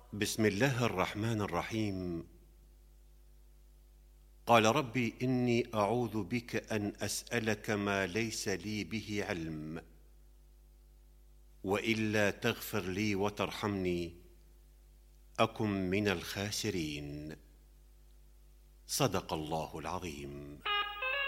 بسم الله الرحمن الرحيم. قال ربي إني أعوذ بك أن أسألك ما ليس لي به علم، وإلا تغفر لي وترحمني أكن من الخاسرين. صدق الله العظيم.